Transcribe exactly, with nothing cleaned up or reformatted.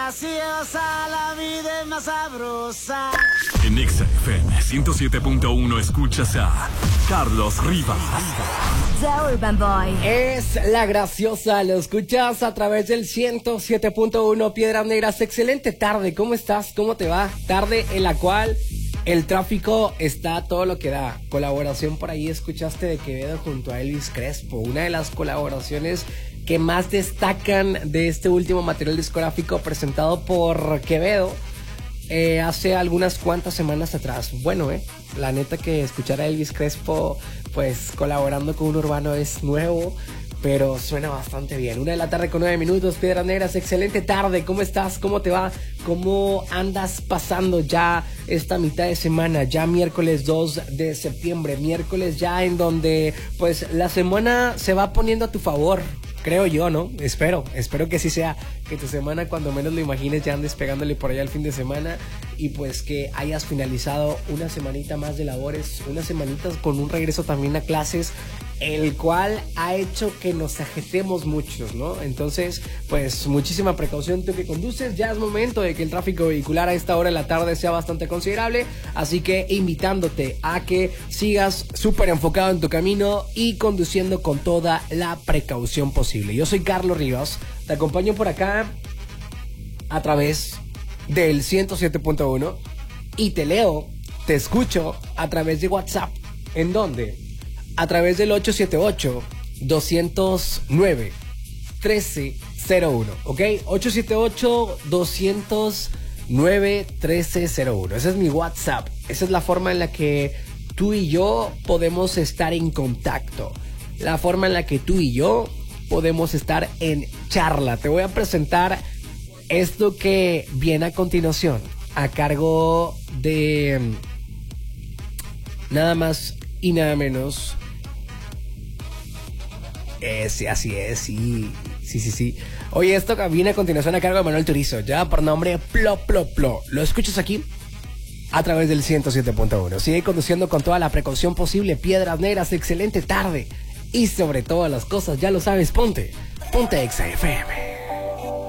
graciosa, la vida es más sabrosa. En Exa F M ciento siete punto uno escuchas a Carlos Rivas. The Urban Boy. Es la graciosa, lo escuchas a través del ciento siete punto uno Piedras Negras. Excelente tarde, ¿cómo estás? ¿Cómo te va? Tarde en la cual el tráfico está todo lo que da. Colaboración por ahí, escuchaste de Quevedo junto a Elvis Crespo. Una de las colaboraciones que más destacan de este último material discográfico presentado por Quevedo eh, hace algunas cuantas semanas atrás. Bueno, eh, la neta que escuchar a Elvis Crespo pues colaborando con un urbano es nuevo, pero suena bastante bien. Una de la tarde con nueve minutos, Piedras Negras. Excelente tarde, ¿cómo estás? ¿Cómo te va? ¿Cómo andas pasando ya esta mitad de semana? Ya miércoles dos de septiembre, miércoles ya en donde pues la semana se va poniendo a tu favor. Creo yo, ¿no? Espero, espero que sí sea, que tu semana cuando menos lo imagines ya andes pegándole por allá el fin de semana y pues que hayas finalizado una semanita más de labores, unas semanitas con un regreso también a clases, el cual ha hecho que nos ajetemos muchos, ¿no? Entonces, pues muchísima precaución tú que conduces, ya es momento de que el tráfico vehicular a esta hora de la tarde sea bastante considerable, así que invitándote a que sigas súper enfocado en tu camino y conduciendo con toda la precaución posible. Yo soy Carlos Rivas, te acompaño por acá a través del ciento siete punto uno y te leo, te escucho a través de WhatsApp. ¿En dónde? A través del ocho siete ocho, dos cero nueve, uno tres cero uno, ¿ok? ocho siete ocho, dos cero nueve, uno tres cero uno. Ese es mi WhatsApp. Esa es la forma en la que tú y yo podemos estar en contacto. La forma en la que tú y yo podemos estar en charla. Te voy a presentar esto que viene a continuación a cargo de nada más y nada menos. Eh, sí, así es, sí, sí, sí, sí. Oye, esto que viene a continuación a cargo de Manuel Turizo, ya por nombre Plo, Plo, Plo. Lo escuchas aquí a través del ciento siete punto uno. Sigue conduciendo con toda la precaución posible. Piedras Negras, excelente tarde. Y sobre todas las cosas, ya lo sabes, ponte, ponte Exa F M.